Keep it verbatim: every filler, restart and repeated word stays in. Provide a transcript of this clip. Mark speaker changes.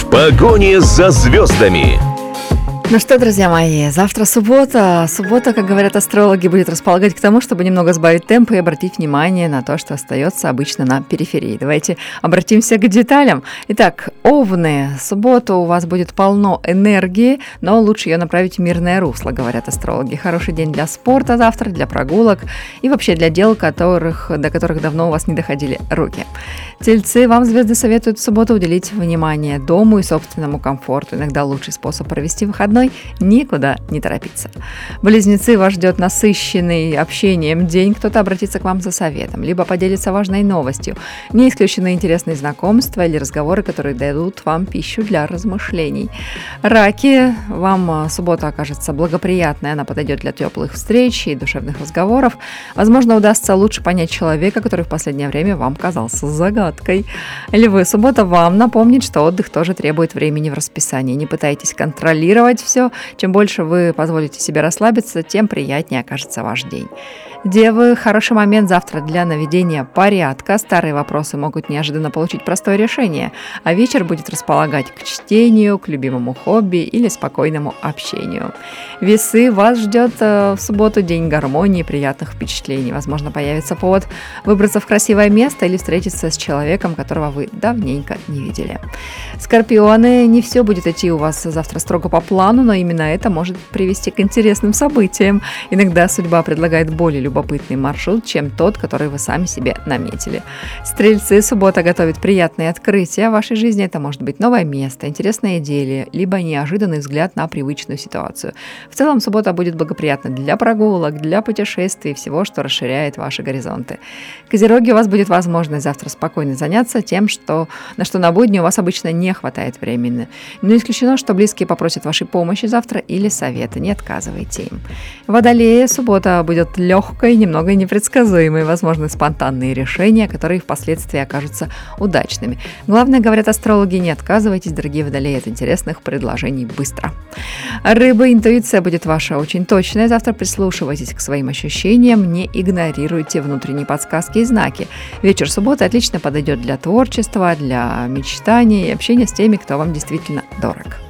Speaker 1: В погоне за звездами.
Speaker 2: Ну что, друзья мои, завтра суббота. Суббота, как говорят астрологи, будет располагать к тому, чтобы немного сбавить темп и обратить внимание на то, что остается обычно на периферии. Давайте обратимся к деталям. Итак, Овны. Суббота у вас будет полно энергии, но лучше ее направить в мирное русло, говорят астрологи. Хороший день для спорта завтра, для прогулок и вообще для дел, которых, до которых давно у вас не доходили руки. Тельцы, вам звезды советуют в субботу уделить внимание дому и собственному комфорту. Иногда лучший способ провести выходной – никуда не торопиться. Близнецы, вас ждет насыщенный общением день. Кто-то обратится к вам за советом, либо поделится важной новостью. Не исключены интересные знакомства или разговоры, которые дадут вам пищу для размышлений. Раки, вам суббота окажется благоприятной. Она подойдет для теплых встреч и душевных разговоров. Возможно, удастся лучше понять человека, который в последнее время вам казался загадкой. Львы, суббота вам напомнит, что отдых тоже требует времени в расписании. Не пытайтесь контролировать все. Чем больше вы позволите себе расслабиться, тем приятнее окажется ваш день. Девы, хороший момент завтра для наведения порядка. Старые вопросы могут неожиданно получить простое решение, а вечер будет располагать к чтению, к любимому хобби или спокойному общению. Весы, вас ждет в субботу день гармонии и приятных впечатлений. Возможно, появится повод выбраться в красивое место или встретиться с человеком, которого вы давненько не видели. Скорпионы, не все будет идти у вас завтра строго по плану, но именно это может привести к интересным событиям. Иногда судьба предлагает более любопытный маршрут, чем тот, который вы сами себе наметили. Стрельцы, суббота готовит приятные открытия в вашей жизни. Это может быть новое место, интересная идея, либо неожиданный взгляд на привычную ситуацию. В целом, суббота будет благоприятна для прогулок, для путешествий, всего, что расширяет ваши горизонты. Козероги, у вас будет возможность завтра спокойно заняться тем, что, на что на будни у вас обычно не хватает времени. Но исключено, что близкие попросят вашей помощи завтра или совета. Не отказывайте им. Водолеи, суббота будет легкой, немного непредсказуемой. Возможны спонтанные решения, которые впоследствии окажутся удачными. Главное, говорят астрологи, не отказывайтесь, дорогие водолеи, от интересных предложений быстро. Рыбы, интуиция будет ваша очень точная. Завтра прислушивайтесь к своим ощущениям, не игнорируйте внутренние подсказки и знаки. Вечер субботы отлично подойдет для творчества, для мечтаний и общения с теми, кто вам действительно дорог.